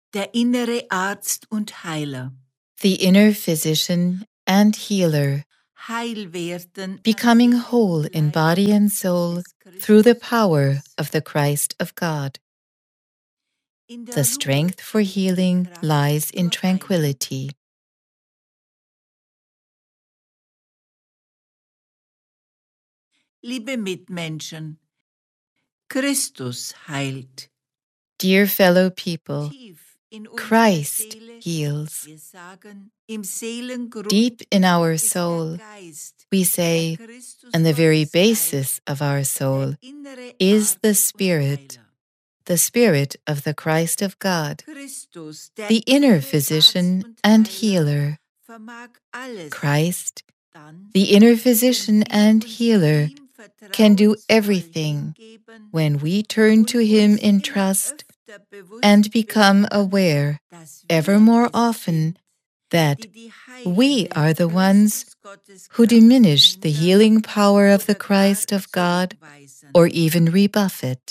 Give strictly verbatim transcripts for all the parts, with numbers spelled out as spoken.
Der innere Arzt und Heiler. The inner physician and healer, Heil werden, becoming whole in body and soul through the power of the Christ of God. The strength for healing lies in tranquility. Liebe Mitmenschen, Christus heilt. Dear fellow people, Christ heals. Deep in our soul, we say, and the very basis of our soul is the Spirit, the Spirit of the Christ of God, the inner physician and healer. Christ, the inner physician and healer, can do everything when we turn to Him in trust and become aware ever more often that we are the ones who diminish the healing power of the Christ of God or even rebuff it.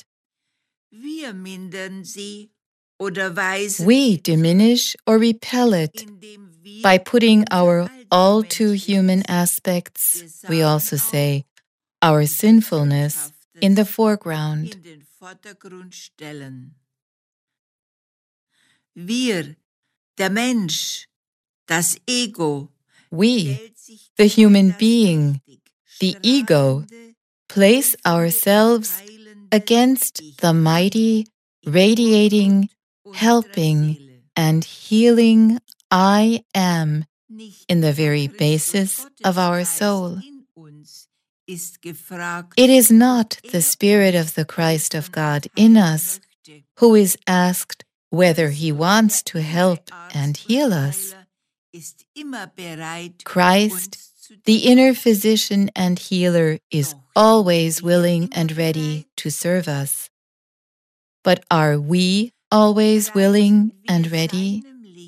We diminish or repel it by putting our all too human aspects, we also say, our sinfulness, in the foreground. Wir, der Mensch, das Ego, we, the human being, the ego, place ourselves against the mighty, radiating, helping, and healing I Am in the very basis of our soul. It is not the Spirit of the Christ of God in us who is asked whether He wants to help and heal us. Christ, the inner physician and healer, is always willing and ready to serve us. But are we always willing and ready?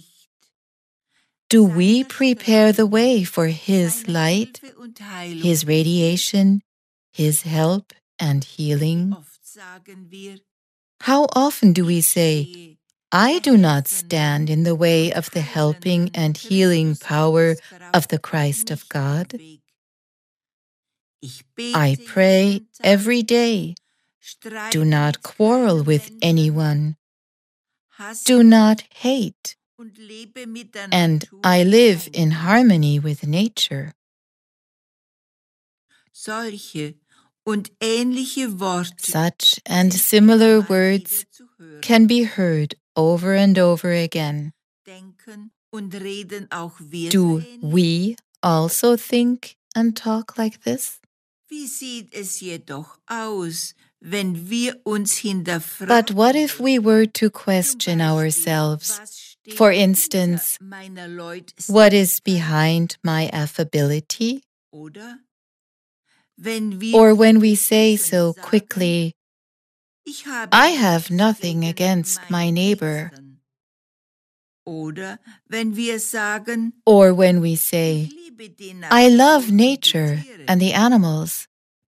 Do we prepare the way for His light, His radiation, His help and healing? How often do we say, I do not stand in the way of the helping and healing power of the Christ of God? I pray every day. Do not quarrel with anyone. Do not hate. And I live in harmony with nature. Solche und ähnliche Worte, such and similar words can be heard over and over again. denken und reden auch wir Do so ähnlich? we also think and talk like this? Wie sieht es jedoch aus, wenn wir uns hinterfragen? But what if we were to question ourselves? For instance, what is behind my affability? Oder wenn wir Or when we say so quickly, Ich habe I have nothing against my neighbor. Oder wenn wir sagen, Or when we say, ich liebe die I love Natur und die nature Tiere. and the animals.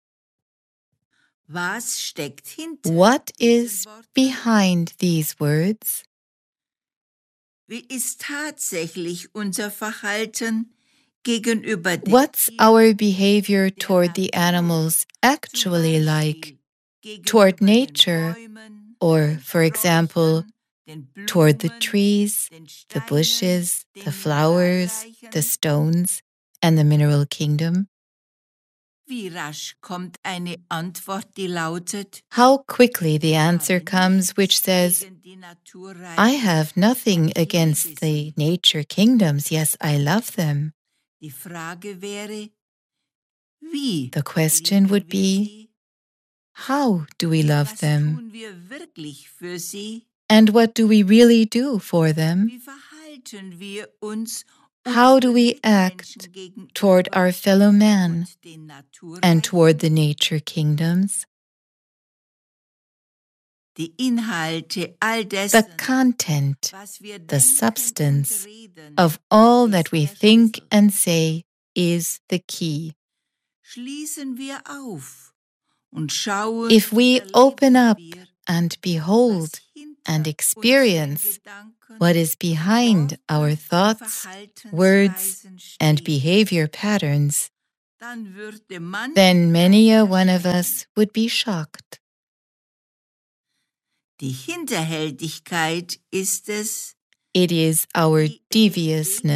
Was steckt hinter What diesen is Worten? behind these words? Wie ist tatsächlich unser Verhalten gegenüber den What's Tieren, our behavior der toward the Natur, animals zum actually like? Beispiel toward gegenüber den nature, Bäumen, or, den for example, Sträuchern, den toward the Blumen, trees, den the Steinen, bushes, den the flowers, Mineralreichen? the stones, and the mineral kingdom? Wie rasch kommt eine Antwort, die lautet, How quickly the ich answer habe comes which nichts says, gegen die Naturreiche. I have nothing Ich liebe against the sie. nature kingdoms. Yes, I love them. Die Frage wäre, wie The question lieben would wir be, sie? how do we love Was them? tun wir wirklich für sie? And what do we really do for them? Wie verhalten wir uns How do unseren we act Mitmenschen gegenüber toward our fellow man und den and toward the Naturreichen? nature kingdoms? Die Inhalte all The dessen, content, was wir the denken substance und reden, of all ist that we der think Schlüssel. and say is the key. Schließen wir auf und schauen If und we erleben open up wir, and was behold, and experience what is behind our thoughts, words, and behavior patterns, then many a one of us would be shocked. Die Hinterhältigkeit ist es, It is our deviousness